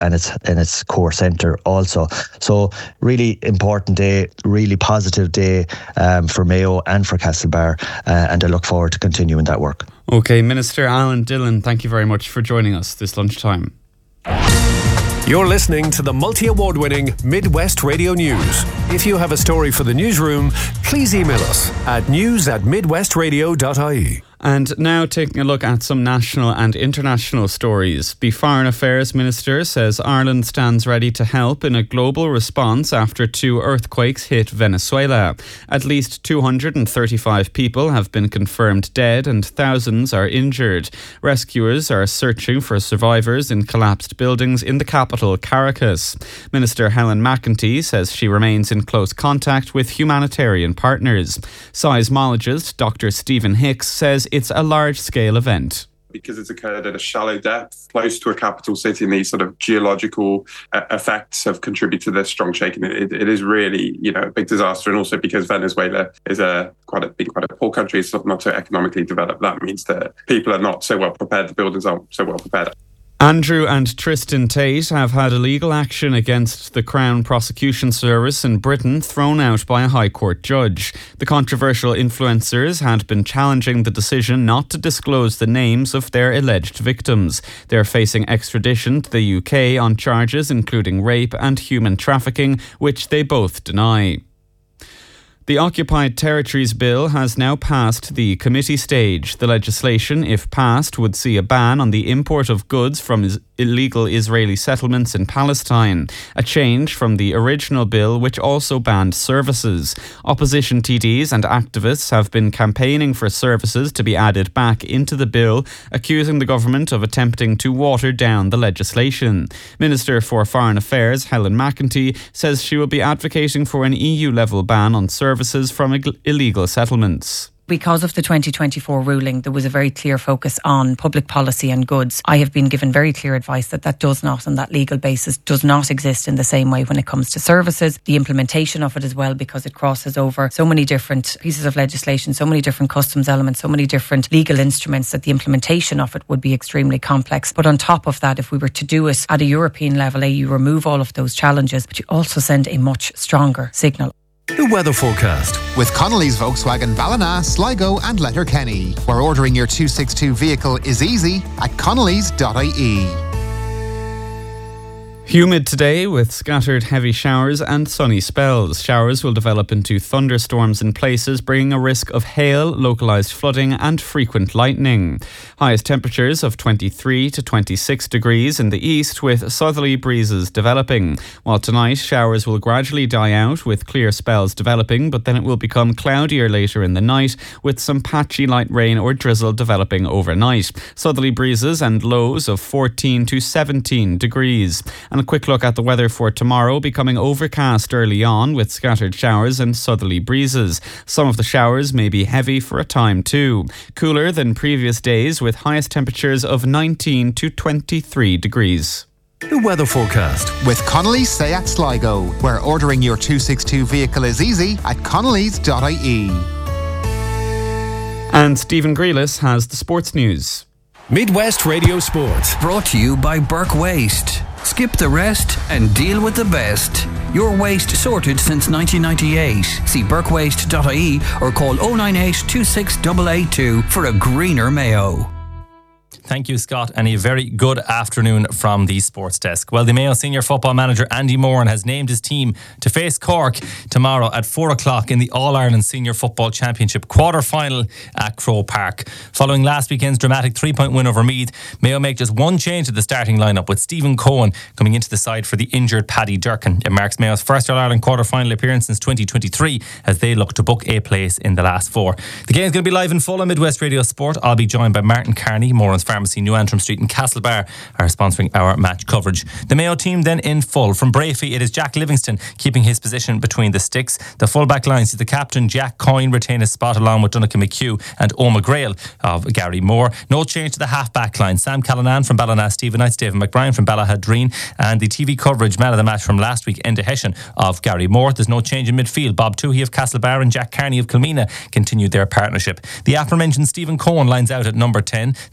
and its core centre also. So really important day, really positive day for Mayo and for Castlebar, and I look forward to continuing that work. Okay, Minister Alan Dillon, thank you very much for joining us this lunchtime. You're listening to the multi-award-winning Midwest Radio News. If you have a story for the newsroom, please email us at news@midwestradio.ie. And now taking a look at some national and international stories. The Foreign Affairs Minister says Ireland stands ready to help in a global response after 2 earthquakes hit Venezuela. At least 235 people have been confirmed dead and thousands are injured. Rescuers are searching for survivors in collapsed buildings in the capital, Caracas. Minister Helen McEntee says she remains in close contact with humanitarian partners. Seismologist Dr. Stephen Hicks says it's a large-scale event. Because it's occurred at a shallow depth, close to a capital city, and these sort of geological effects have contributed to this strong shaking. It is really, a big disaster, and also because Venezuela is quite a poor country, it's not so economically developed. That means that people are not so well prepared. The buildings aren't so well prepared. Andrew and Tristan Tate have had illegal action against the Crown Prosecution Service in Britain thrown out by a High Court judge. The controversial influencers had been challenging the decision not to disclose the names of their alleged victims. They're facing extradition to the UK on charges including rape and human trafficking, which they both deny. The Occupied Territories Bill has now passed the committee stage. The legislation, if passed, would see a ban on the import of goods from illegal Israeli settlements in Palestine, a change from the original bill which also banned services. Opposition TDs and activists have been campaigning for services to be added back into the bill, accusing the government of attempting to water down the legislation. Minister for Foreign Affairs Helen McEntee says she will be advocating for an EU-level ban on services from illegal settlements. Because of the 2024 ruling, there was a very clear focus on public policy and goods. I have been given very clear advice that does not, on that legal basis, does not exist in the same way when it comes to services. The implementation of it as well, because it crosses over so many different pieces of legislation, so many different customs elements, so many different legal instruments, that the implementation of it would be extremely complex. But on top of that, if we were to do it at a European level, you remove all of those challenges, but you also send a much stronger signal. The weather forecast with Connolly's Volkswagen Ballina, Sligo and Letterkenny, where ordering your 262 vehicle is easy at connolly's.ie. Humid today with scattered heavy showers and sunny spells. Showers will develop into thunderstorms in places, bringing a risk of hail, localised flooding and frequent lightning. Highest temperatures of 23 to 26 degrees in the east with southerly breezes developing. While tonight showers will gradually die out with clear spells developing, but then it will become cloudier later in the night with some patchy light rain or drizzle developing overnight. Southerly breezes and lows of 14 to 17 degrees. And a quick look at the weather for tomorrow, becoming overcast early on with scattered showers and southerly breezes. Some of the showers may be heavy for a time too. Cooler than previous days with highest temperatures of 19 to 23 degrees. The weather forecast with Connolly's Seat Sligo, where ordering your 262 vehicle is easy at connolly's.ie. And Stephen Grealis has the sports news. Midwest Radio Sport. Brought to you by Burke Waste. Skip the rest and deal with the best. Your waste sorted since 1998. See burkewaste.ie or call 098 26882 for a greener Mayo. Thank you, Scott, and a very good afternoon from the Sports Desk. Well, the Mayo senior football manager Andy Moran has named his team to face Cork tomorrow at 4 o'clock in the All-Ireland Senior Football Championship quarter-final at Croke Park. Following last weekend's dramatic 3-point win over Meath, Mayo make just one change to the starting lineup, with Stephen Cohen coming into the side for the injured Paddy Durkin. It marks Mayo's first All-Ireland quarter-final appearance since 2023 as they look to book a place in the last four. The game is going to be live in full on Midwest Radio Sport. I'll be joined by Martin Carney. Moran's Pharmacy, New Antrim Street and Castlebar are sponsoring our match coverage. The Mayo team then in full. From Brafey, it is Jack Livingston keeping his position between the sticks. The full-back line sees the captain Jack Coyne retain his spot along with Donnacha McHugh and Oma Grail of Gary Moore. No change to the half-back line. Sam Callanan from Ballina, Stephen Knight, David McBrien from Ballahadreen, and the TV coverage man of the match from last week, Enda Hession of Gary Moore. There's no change in midfield. Bob Toohey of Castlebar and Jack Carney of Kilmena continued their partnership. The aforementioned Stephen Cohen lines out at number 10. The man from the Hollywood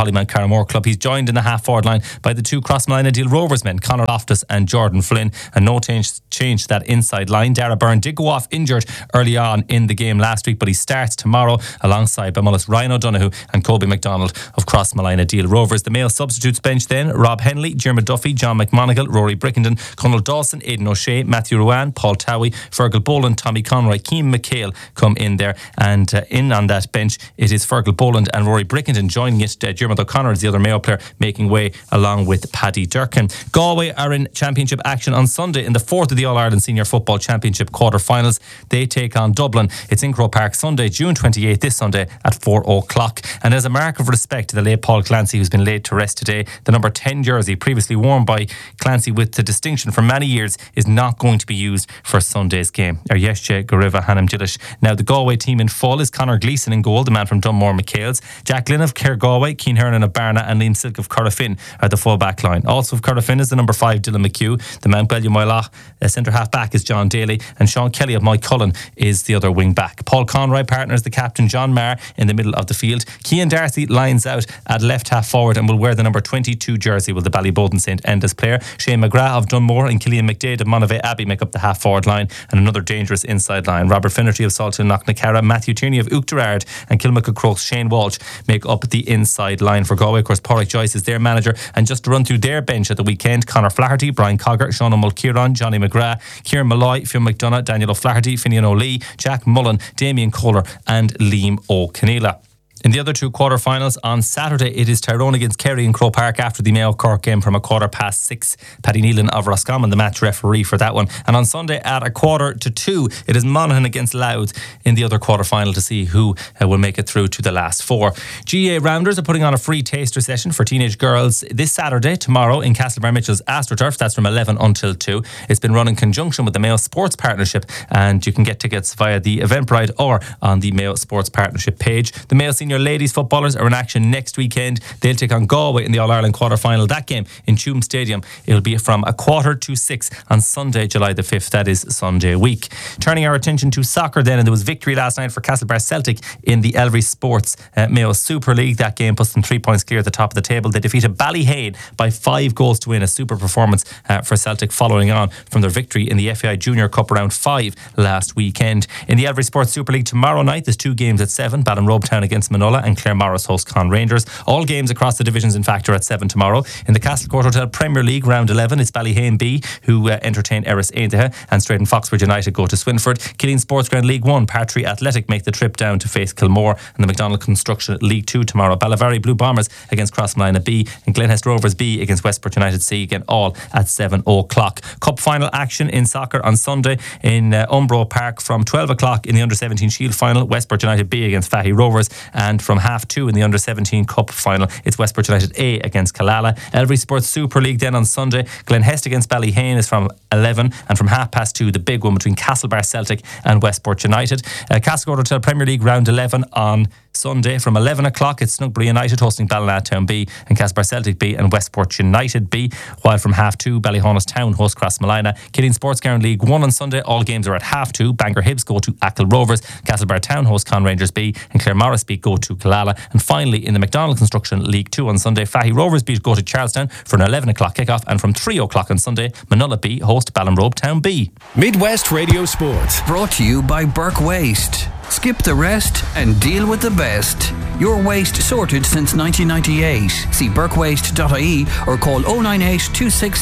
Ballymount Carramore club. He's joined in the half-forward line by the two Crossmolina Deal Rovers men, Conor Loftus and Jordan Flynn, and no change to that inside line. Dara Byrne did go off injured early on in the game last week, but he starts tomorrow alongside Bamullis Ryan O'Donoghue and Colby McDonald of Crossmolina Deal Rovers. The Mayo substitutes bench then: Rob Henley, Jeremy Duffy, John McMonigal, Rory Brickenden, Conal Dawson, Aidan O'Shea, Matthew Ruan, Paul Towie, Fergal Boland, Tommy Conroy, Keane McHale come in there, and in on that bench it is Fergal Boland and Rory Brickenden joining it. Dermot O'Connor is the other Mayo player making way along with Paddy Durkin. Galway are in championship action on Sunday in the fourth of the All-Ireland Senior Football Championship quarter-finals. They take on Dublin. It's in Croke Park Sunday, June 28th, this Sunday at 4 o'clock. And as a mark of respect to the late Paul Clancy, who's been laid to rest today, the number 10 jersey previously worn by Clancy with the distinction for many years is not going to be used for Sunday's game. Yeshe Gariva Hanam Jillish. Now the Galway team in full is Conor Gleeson in goal, the man from Dunmore McHale's. Jack Glynn of Kerr Galway, Cian Hernan of Barna and Liam Silk of Corrafin are the full back line. Also of Corrafin is the number 5 Dylan McHugh. The Mount Bellew Moylach centre half back is John Daly, and Sean Kelly of Mike Cullen is the other wing back. Paul Conroy partners the captain John Marr in the middle of the field. Cian Darcy lines out at left half forward and will wear the number 22 jersey, will the Ballyboden St Enda's player. Shane McGrath of Dunmore and Killian McDade of Monavea Abbey make up the half forward line, and another dangerous inside line. Robert Finnerty of Salthill Knocknacarra, Matthew Tierney of Uachtarard and Kilmacacroke's Shane Walsh make up the inside line for Galway. Of course, Pádraig Joyce is their manager, and just to run through their bench at the weekend: Conor Flaherty, Brian Cogger, Sean O'Mulkieran, Johnny McGrath, Kieran Malloy, Fionn McDonough, Daniel O'Flaherty, Finian O'Lee, Jack Mullen, Damien Kohler and Liam O'Keneela. In the other two quarter-finals on Saturday, it is Tyrone against Kerry in Croke Park after the Mayo Cork game from 6:15. Paddy Nealon of Roscommon, the match referee for that one. And on Sunday at 1:45, it is Monaghan against Louth in the other quarter-final to see who will make it through to the last four. GA Rounders are putting on a free taster session for teenage girls this Saturday, tomorrow, in Castlebar Mitchell's AstroTurf. That's from 11 until 2. It's been run in conjunction with the Mayo Sports Partnership, and you can get tickets via the Eventbrite or on the Mayo Sports Partnership page. The Mayo Senior Ladies footballers are in action next weekend. They'll take on Galway in the All-Ireland quarter-final. That game in Tuam Stadium, it'll be from 5:45 on Sunday, July the 5th. That is Sunday week. Turning our attention to soccer then, and there was victory last night for Castlebar Celtic in the Elvery Sports Mayo Super League. That game puts them 3 points clear at the top of the table. They defeated Ballyhane by 5 goals to win, a super performance for Celtic following on from their victory in the FAI Junior Cup round 5 last weekend. In the Elvery Sports Super League tomorrow night, there's 2 games at 7. Ballinrobe Town against Manola and Claremorris host Con Rangers. All games across the divisions in fact are at 7 tomorrow. In the Castlecourt Hotel Premier League round 11, it's Ballyhane B who entertain Erris Aintaha, and Straight and Foxford United go to Swinford. Killeen Sports Ground League 1, Partry Athletic make the trip down to face Kilmore, and the McDonald Construction League 2 tomorrow. Ballyvarry Blue Bombers against Crossmolina B and Glenhest Rovers B against Westport United C, again all at 7 o'clock. Cup final action in soccer on Sunday in Umbro Park from 12 o'clock in the Under-17 Shield final, Westport United B against Fahy Rovers, and from 2:30 in the Under-17 Cup final, it's Westport United A against Killala. Elvery Sports Super League then on Sunday, Glenhest against Ballyhane is from 11, and from 2:30 the big one between Castlebar Celtic and Westport United. Castlecourt Hotel Premier League round 11 on Sunday from 11 o'clock, it's Snugbury United hosting Ballina Town B and Castlebar Celtic B and Westport United B, while from 2:30 Ballyhonus Town host Crossmolina. Killeen Sports Ground League 1 on Sunday, all games are at 2:30. Bangor Hibs go to Achill Rovers, Castlebar Town host Con Rangers B and Claremorris B go to Killala. And finally in the McDonald Construction League 2 on Sunday, Fahy Rovers B go to Charlestown for an 11 o'clock kickoff, and from 3 o'clock on Sunday, Manola B host Ballinrobe Town B. Midwest Radio Sport. Brought to you by Burke Waste. Skip the rest and deal with the best. Your waste sorted since 1998. See burkewaste.ie or call 098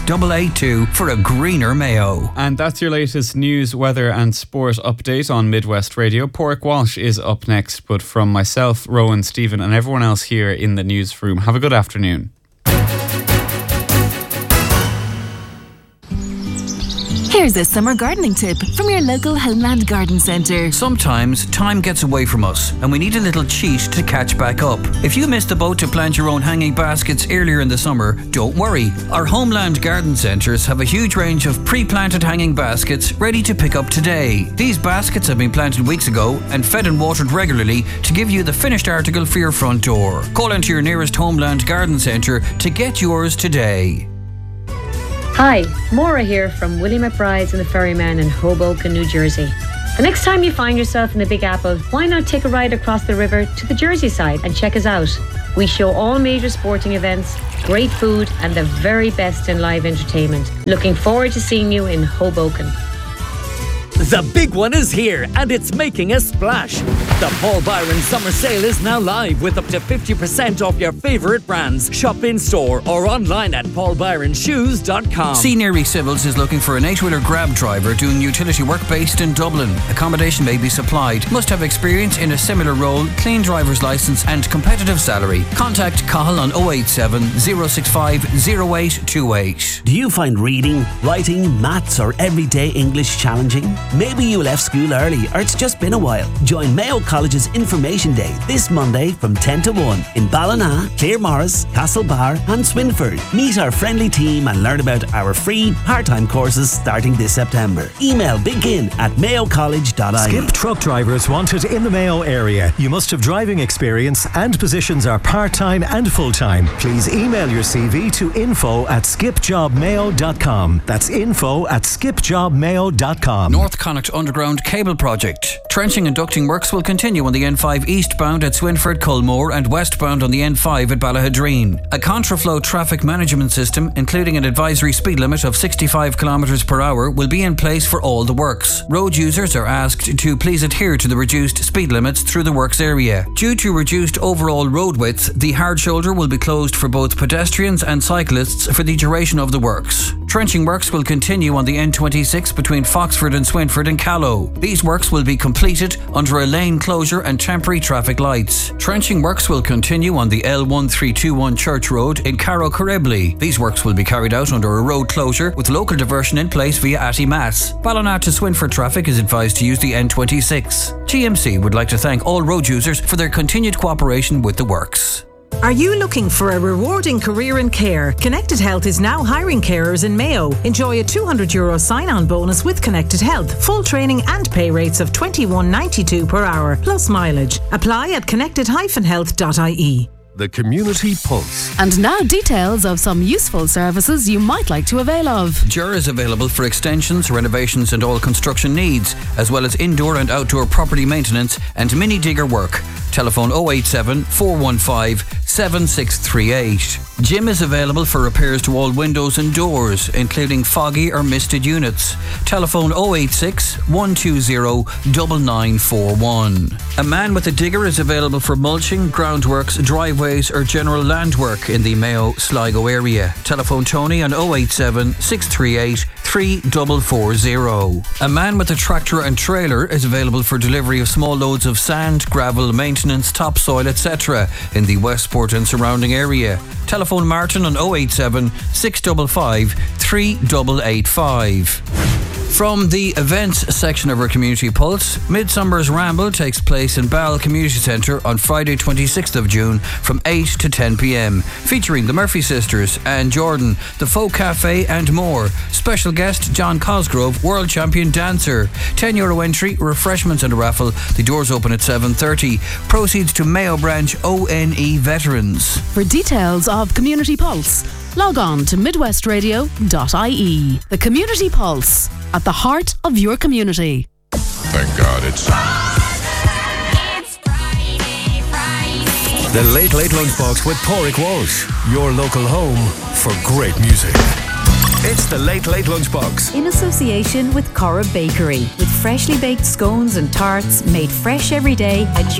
26882 for a greener Mayo. And that's your latest news, weather and sport update on Midwest Radio. Porrick Walsh is up next, but from myself, Rowan, Stephen and everyone else here in the newsroom, have a good afternoon. Here's a summer gardening tip from your local Homeland Garden Centre. Sometimes time gets away from us and we need a little cheat to catch back up. If you missed the boat to plant your own hanging baskets earlier in the summer, don't worry. Our Homeland Garden Centres have a huge range of pre-planted hanging baskets ready to pick up today. These baskets have been planted weeks ago and fed and watered regularly to give you the finished article for your front door. Call into your nearest Homeland Garden Centre to get yours today. Hi, Maura here from Willie McBride's and the Ferryman in Hoboken, New Jersey. The next time you find yourself in the Big Apple, why not take a ride across the river to the Jersey side and check us out? We show all major sporting events, great food and the very best in live entertainment. Looking forward to seeing you in Hoboken. The big one is here and it's making a splash. The Paul Byron Summer Sale is now live with up to 50% off your favourite brands. Shop in store or online at paulbyronshoes.com. Senior Civils is looking for an 8-wheeler grab driver doing utility work based in Dublin. Accommodation may be supplied. Must have experience in a similar role, clean driver's licence and competitive salary. Contact Cahill on 087 065 0828. Do you find reading, writing, maths or everyday English challenging? Maybe you left school early or it's just been a while. Join Mayo College's Information Day this Monday from 10 to 1 in Ballina, Claremorris, Castlebar and Swinford. Meet our friendly team and learn about our free part-time courses starting this September. Email begin@mayocollege.ie. Skip truck drivers wanted in the Mayo area. You must have driving experience and positions are part-time and full-time. Please email your CV to info@skipjobmayo.com. That's info@skipjobmayo.com. North Connacht Underground Cable Project. Trenching and ducting works will continue on the N5 eastbound at Swinford, Culmore and westbound on the N5 at Ballahadreen. A contraflow traffic management system, including an advisory speed limit of 65 km per hour, will be in place for all the works. Road users are asked to please adhere to the reduced speed limits through the works area. Due to reduced overall road width, the hard shoulder will be closed for both pedestrians and cyclists for the duration of the works. Trenching works will continue on the N26 between Foxford and Swinford and Callow. These works will be completed under a lane closure and temporary traffic lights. Trenching works will continue on the L1321 Church Road in Carrow Corribley. These works will be carried out under a road closure with local diversion in place via Atty Mass. Ballina to Swinford traffic is advised to use the N26. GMC would like to thank all road users for their continued cooperation with the works. Are you looking for a rewarding career in care? Connected Health is now hiring carers in Mayo. Enjoy a €200 sign-on bonus with Connected Health, full training and pay rates of $21.92 per hour, plus mileage. Apply at connected-health.ie. The Community Pulse. And now details of some useful services you might like to avail of. JUR is available for extensions, renovations and all construction needs, as well as indoor and outdoor property maintenance and mini digger work. Telephone 087 415 7638. Jim is available for repairs to all windows and doors, including foggy or misted units. Telephone 086 120 9941. A man with a digger is available for mulching, groundworks, driveways or general land work in the Mayo Sligo area. Telephone Tony on 087 638 3440. A man with a tractor and trailer is available for delivery of small loads of sand, gravel, maintenance, topsoil, etc. in the Westport and surrounding area. Telephone Martin on 087 655 3885. From the events section of our Community Pulse, Midsummer's Ramble takes place in Ball Community Centre on Friday 26th of June from 8 to 10 p.m, featuring the Murphy Sisters, Anne Jordan, the Folk Cafe and more. Special guest John Cosgrove, world champion dancer. €10 entry, refreshments and a raffle. The doors open at 7:30. Proceeds to Mayo Branch ONE Veterans. For details of Community Pulse, log on to midwestradio.ie. The Community Pulse, at the heart of your community. Thank God it's The Late Late Lunchbox with Pádraig Walsh, your local home for great music. It's the Late Late Lunchbox. In association with Cora Bakery, with freshly baked scones and tarts made fresh every day at